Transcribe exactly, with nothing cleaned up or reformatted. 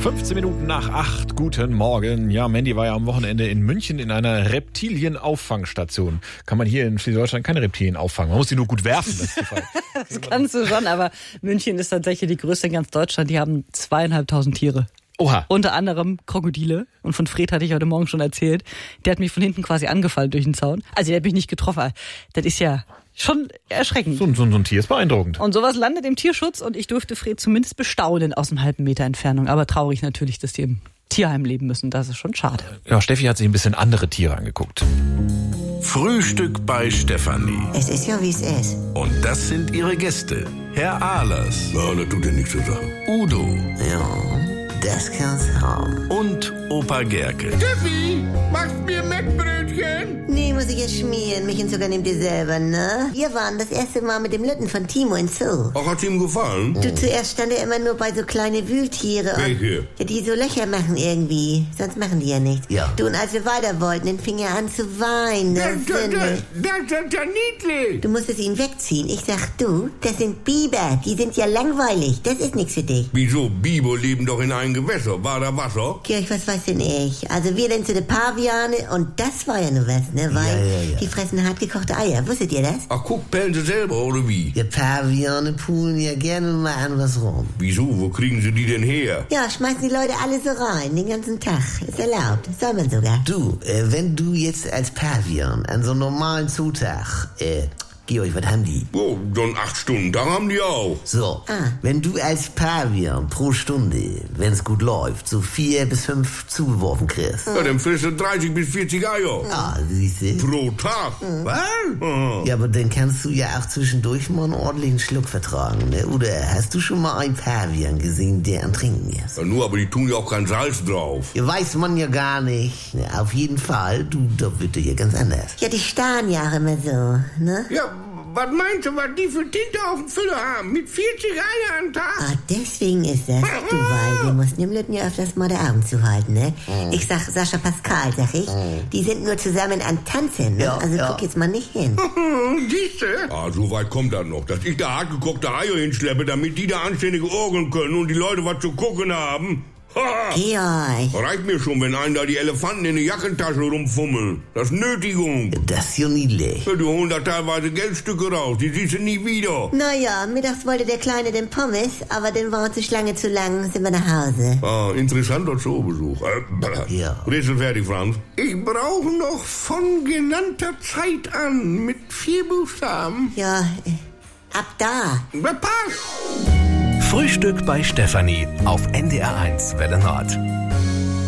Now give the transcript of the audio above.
fünfzehn Minuten nach acht. Guten Morgen. Ja, Mandy war ja am Wochenende in München in einer Reptilienauffangstation. Kann man hier in Schleswig-Holstein keine Reptilien auffangen. Man muss die nur gut werfen. Das ist der Fall. Das kannst du schon, aber München ist tatsächlich die größte in ganz Deutschland. Die haben zweieinhalbtausend Tiere. Oha. Unter anderem Krokodile. Und von Fred hatte ich heute Morgen schon erzählt. Der hat mich von hinten quasi angefallen durch den Zaun. Also der hat mich nicht getroffen. Das ist ja schon erschreckend. So, so, so ein Tier ist beeindruckend. Und sowas landet im Tierschutz und ich durfte Fred zumindest bestaunen aus einem halben Meter Entfernung. Aber traurig natürlich, dass die im Tierheim leben müssen. Das ist schon schade. Ja, Steffi hat sich ein bisschen andere Tiere angeguckt. Frühstück bei Stefanie. Es ist ja, wie es ist. Und das sind ihre Gäste. Herr Ahlers. Ja, das tut ja nichts zur Sache. Udo. Ja, das kann's haben. Und Opa Gerke. Steffi, machst mir Mettbrötchen? Nee, muss ich jetzt schmieren. Mich und sogar nehmt ihr selber, ne? Wir waren das erste Mal mit dem Lütten von Timo in Zoo. Ach, hat's ihm gefallen? Du, zuerst stand er immer nur bei so kleine Wühltiere. Und, Welche? ja, die so Löcher machen irgendwie. Sonst machen die ja nichts. Ja. Du, und als wir weiter wollten, dann fing er an zu weinen. Das, das, Sünde. das, das ist ja niedlich. Du musstest ihn wegziehen. Ich sag, du, das sind Biber. Die sind ja langweilig. Das ist nichts für dich. Wieso? Biber leben doch in einem Gewässer. War da Wasser? Kirch, was weiß denn ich? Also wir denn zu den Paviane und das war ja nur was, ne? Weil Ja, ja, ja. die fressen hartgekochte Eier. Wusstet ihr das? Ach, guck, pellen sie selber, oder wie? Die Paviane poolen ja gerne mal an was rum. Wieso? Wo kriegen sie die denn her? Ja, schmeißen die Leute alle so rein, den ganzen Tag. Ist erlaubt. Soll man sogar. Du, äh, wenn du jetzt als Pavian an so einem normalen Zutag, äh, Georg, was haben die? Oh, so einen acht Stunden, da haben die auch. So, Ah. wenn du als Pavian pro Stunde, wenn es gut läuft, so vier bis fünf zugeworfen kriegst. Ja, dann frisst du dreißig bis vierzig Eier. Ah, siehst du? Pro Tag. Was? Ah. Ja, aber dann kannst du ja auch zwischendurch mal einen ordentlichen Schluck vertragen, ne? Oder hast du schon mal einen Pavian gesehen, der am Trinken ist? Ja, nur, aber die tun ja auch kein Salz drauf. Ja, weiß man ja gar nicht. Ja, auf jeden Fall, du, da wird dir ja ganz anders. Ja, die starren ja auch immer so, ne? Ja, was meinst du, was die für Tinte auf dem Füller haben? Mit vierzig Eier am Tag? Ah, deswegen ist das. Du, weil wir mussten dem Lütten ja öfters mal die Augen zuhalten, ne? Ich sag Sascha Pascal, sag ich. Die sind nur zusammen an Tanzen, ne? Ja, Also ja. guck jetzt mal nicht hin. Siehste? Ah, so weit kommt das noch, dass ich da hartgekochte Eier hinschleppe, damit die da anständige Orgeln können und die Leute was zu gucken haben. Ha! Georg. Reicht mir schon, wenn einen da die Elefanten in der Jackentasche rumfummeln. Das ist Nötigung. Das ist ja niedlich. Ja, die holen da teilweise Geldstücke raus, die siehst du nie wieder. Naja, mittags wollte der Kleine den Pommes, aber dann war uns die Schlange zu lang, sind wir nach Hause. Ah, interessanter Zoobesuch. Äh, Ja. Rätsel fertig, Franz. Ich brauche noch von genannter Zeit an mit vier Buchstaben. Ja, äh, ab da. Passt. Frühstück bei Stefanie auf N D R eins Welle Nord.